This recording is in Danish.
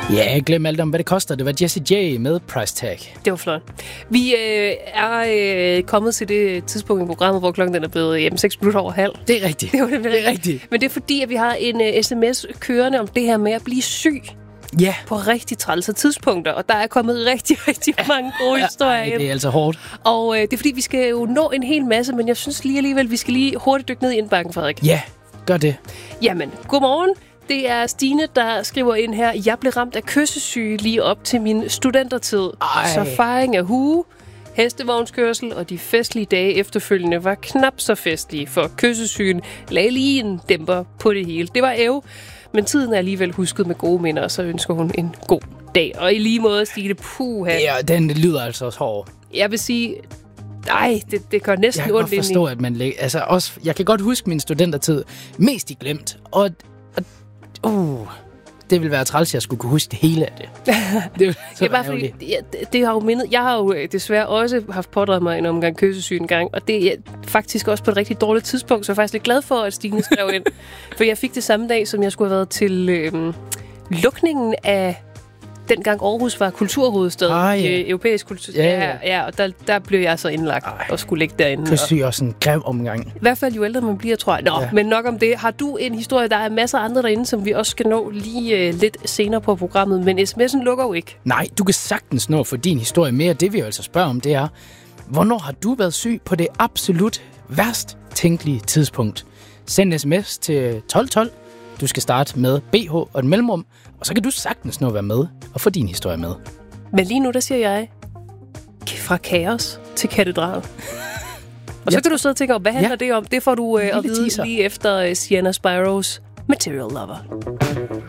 Ja, glem alt om, hvad det koster. Det var Jessie J med Price Tag. Det var flot. Vi er kommet til det tidspunkt i programmet, hvor klokken er blevet 6 minutter over halv. Det er rigtigt. Det er rigtigt. Men det er fordi, at vi har en sms kørende om det her med at blive syg. Ja. På rigtig trælse tidspunkter, og der er kommet rigtig mange gode historier ind. Det er altså hårdt. Og det er fordi, vi skal jo nå en hel masse, men jeg synes lige alligevel, vi skal lige hurtigt dykke ned i indbakken, Frederik. Ja, gør det. Jamen, godmorgen. Det er Stine, der skriver ind her. Jeg blev ramt af kyssesyge lige op til min studentertid. Så fejring af hue, hestevognskørsel og de festlige dage efterfølgende var knap så festlige, for kyssesygen lagde lige en dæmper på det hele. Det var æv, men tiden er alligevel husket med gode minder, så ønsker hun en god dag. Og i lige måde, Stine, puha. Ja, den lyder altså også hård. Jeg vil sige, nej, det gør næsten ondt ind i. Jeg kan godt forstå, at man jeg kan godt huske min studentertid mest i glemt, og det vil være træls, jeg skulle kunne huske det hele af det. Det er bare fordi, det har jo mindet. Jeg har jo desværre også haft pådraget mig en omgang kyssesyge en gang, og det er faktisk også på et rigtig dårligt tidspunkt, så jeg er faktisk lidt glad for, at Stine skrev ind. For jeg fik det samme dag, som jeg skulle have været til lukningen af dengang Aarhus var kulturhovedstad, europæisk kultur. Ja, og der blev jeg så indlagt og skulle ligge derinde. Kyssesyge er også en grim omgang. I hvert fald jo ældre man bliver, tror jeg. Men nok om det. Har du en historie? Der er masser af andre derinde, som vi også skal nå lige lidt senere på programmet, men sms'en lukker jo ikke. Nej, du kan sagtens nå for din historie mere. Det vi jo altså spørger om, det er, hvornår har du været syg på det absolut værst tænkelige tidspunkt? Send sms til 1212. Du skal starte med BH og et mellemrum, og så kan du sagtens nå at være med og få din historie med. Men lige nu, der siger jeg, fra kaos til katedral. Og så kan du sidde og tænke, hvad handler det om? Det får du at vide lige efter Sienna Spiros Material Lover.